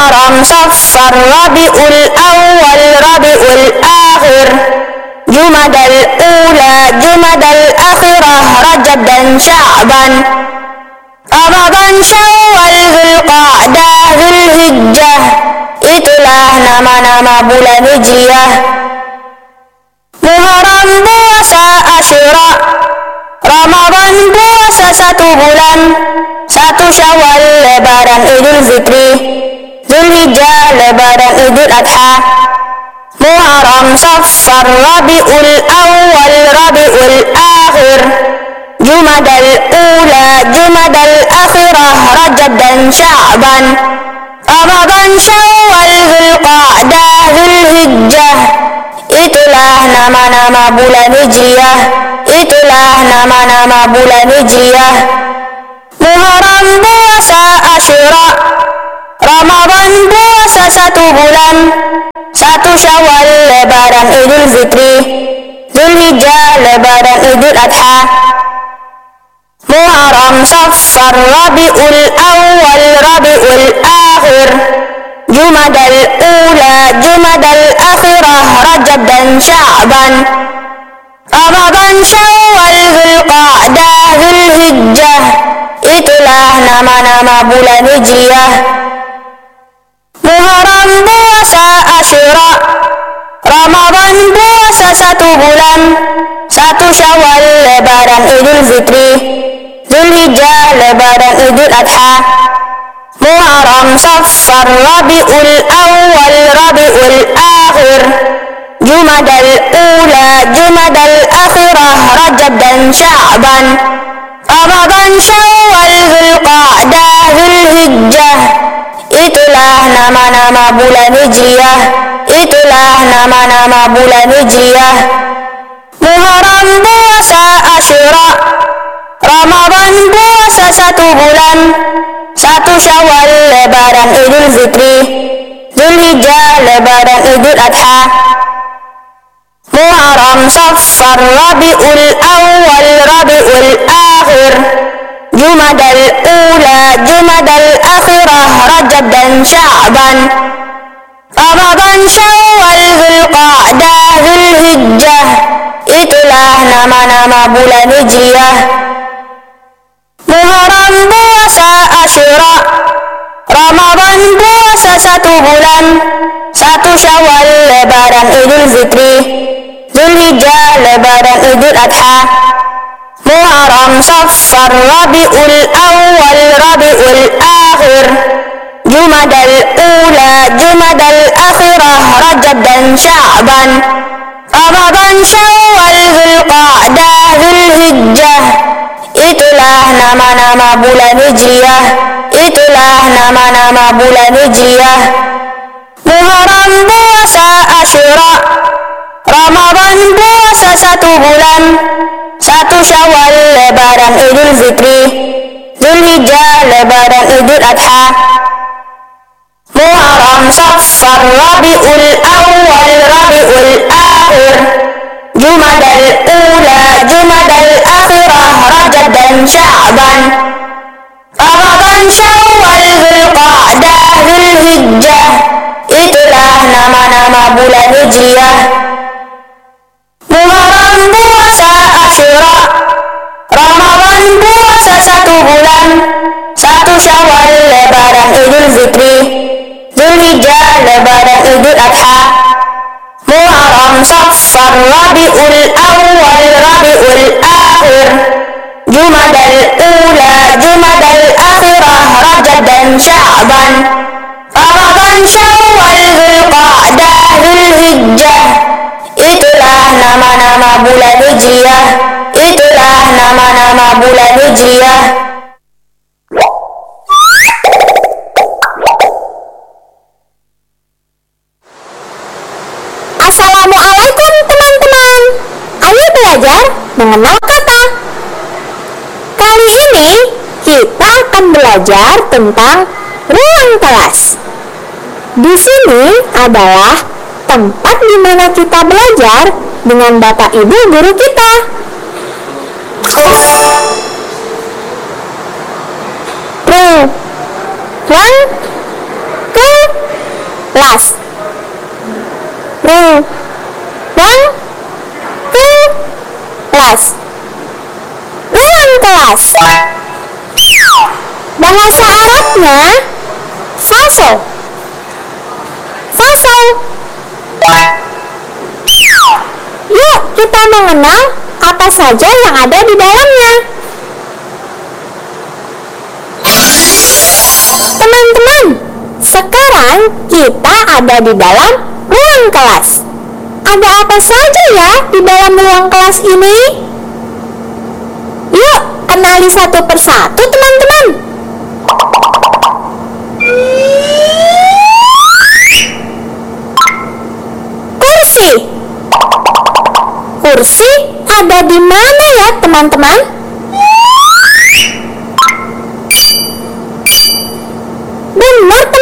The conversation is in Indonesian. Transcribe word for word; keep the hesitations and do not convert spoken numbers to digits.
Muharram, Safar, Rabiul Awal, Rabiul Akhir, Jumadal Ula, Jumadal Akhirah, Rajab dan Sya'ban, Ramadan, Syawal, Zulqa'dah, Zulhijjah. Itulah nama-nama bulan Hijriah. Muharram puasa Asyura, Ramadan puasa satu bulan, satu Syawal lebaran Idul Fitri, Zulhijjah lebaran Idul Adha. Muharram, Safar, Rabiul Awal, Rabiul Akhir, Jumadal Ula, Jumadal Akhirah, Rajab dan Sya'ban, Ramadan, Syawal, Zulqa'dah, Zulhijjah. Itulah nama-nama bulan Hijriah. Itulah nama-nama bulan Hijriah. Muharram puasa Asyura, Ramadan puasa satu bulan, satu Syawal lebaran Idul Fitri, Zulhijjah lebaran Idul Adha. Muharram, Safar, Rabiul Awal, Rabiul Akhir, Jumadal Ula, Jumadal Akhirah, Rajab dan Sya'ban, Ramadan, Syawal, Zulqa'dah, Zulhijjah. Itulah nama-nama bulan Hijriah. Muharram puasa Asyura, Ramadan puasa satu bulan, satu Syawal lebaran Idul Fitri, Zulhijjah lebaran Idul Adha. Muharram, Safar, Rabiul Awal, Rabiul Akhir, Jumadal Ula, Jumadal Akhirah, Rajab dan Sya'ban, Ramadan, Syawal, Zulqa'dah, Zulhijjah. Itulah nama-nama bulan Hijriah. Itulah nama-nama bulan Hijriah. Muharram puasa Asyura, Ramadan puasa satu bulan, satu Syawal lebaran Idul Fitri, Zulhijjah lebaran Idul Adha. Muharram, Safar, Rabiul Awal, Rabiul Akhir, Jumadal Ula, Jumadal Akhirah, Rajab dan Sya'ban, Ramadan, Syawal, Zulqa'dah, Zulhijjah. Itulah nama-nama bulan Hijriah. Muharram puasa Asyura, Ramadan puasa satu bulan, satu Syawal lebaran Idul Fitri, Zulhijjah lebaran Idul Adha. Muharram, Safar, Rabiul Awal, Rabiul Akhir, Jumadal Ula, Jumadal Akhirah, Rajab dan Sya'ban, Ramadan, Syawal, Zulqa'dah, Zulhijjah. Itulah nama-nama bulan Hijriah. Itulah nama-nama bulan Hijriah. Muharram puasa Asyura, Ramadan puasa satu bulan, satu Syawal lebaran Idul Fitri, Zulhijjah lebaran Idul Adha. Muharram, Safar, Rabiul Awal, Rabiul Akhir, Jumadal Ula, Jumadal Akhirah, Rajab dan Sya'ban, Ramadan, Syawal, Zulqa'dah, Zulhijjah. Itulah nama-nama bulan Hijriah. Muharram puasa Asyura, Ramadan puasa satu bulan, satu Syawal lebaran Idul Fitri, Zulhijjah lebaran Idul Adha. Muharram, Safar, Rabiul Awal, Rabiul Akhir, Jumadal Ula, Jumadal Akhirah, Rajab dan Sya'ban, Ramadan, Syawal, Zulqa'dah, Zulhijjah. Itulah nama-nama bulan Hijriah. Itulah nama-nama bulan Hijriah. Assalamualaikum teman-teman. Ayo belajar mengenal kata. Kali ini kita akan belajar tentang ruang kelas. Di sini adalah tempat di mana kita belajar dengan Bapak Ibu guru kita. Ruang kelas. kelas. Ruang kelas. Ruang kelas. Bahasa Arabnya fasal. Fasal. Yuk kita mengenal apa saja yang ada di dalamnya. Teman-teman, sekarang kita ada di dalam ruang kelas. Ada apa saja ya di dalam ruang kelas ini? Yuk, kenali satu persatu teman-teman. Kursi. Kursi ada di mana ya teman-teman? Benar